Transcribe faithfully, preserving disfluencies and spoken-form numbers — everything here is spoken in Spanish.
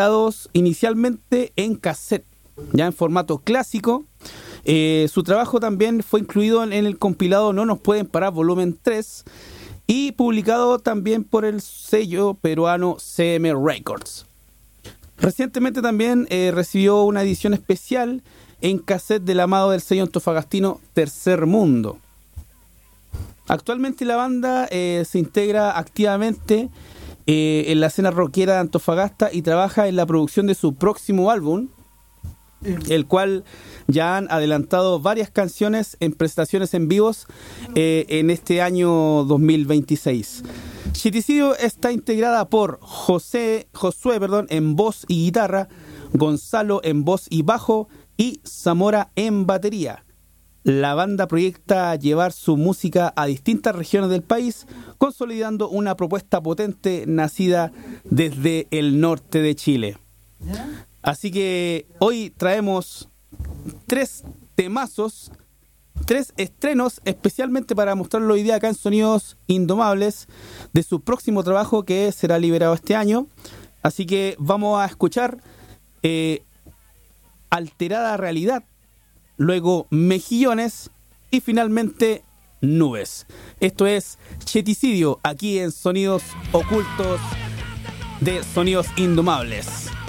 inicialmente en cassette, ya en formato clásico. Eh, su trabajo también fue incluido en, en el compilado No Nos Pueden Parar volumen tres y publicado también por el sello peruano C M Records. Recientemente también eh, recibió una edición especial en cassette del amado del sello antofagastino Tercer Mundo. Actualmente la banda eh, se integra activamente eh, en la escena rockera de Antofagasta y trabaja en la producción de su próximo álbum, el cual ya han adelantado varias canciones en presentaciones en vivos eh, en este año dos mil veintiséis. Cheticidio está integrada por José, Josué perdón, en voz y guitarra, Gonzalo en voz y bajo y Zamora en batería. La banda proyecta llevar su música a distintas regiones del país, consolidando una propuesta potente nacida desde el norte de Chile. Así que hoy traemos tres temazos, tres estrenos especialmente para mostrarlo hoy día acá en Sonidos Indomables de su próximo trabajo que será liberado este año. Así que vamos a escuchar eh, Alterada Realidad, luego Mejillones y finalmente Nubes. Esto es Cheticidio aquí en Sonidos Ocultos de Sonidos Indomables.